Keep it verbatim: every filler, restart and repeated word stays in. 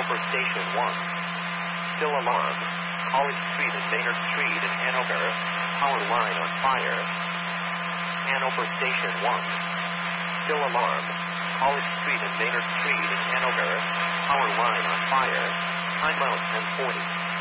Hanover Station one. Still alarm. College Street and Maynard Street in Hanover. Power line on fire. Hanover Station one. Still alarm. College Street and Maynard Street in Hanover. Power line on fire. Time out ten forty.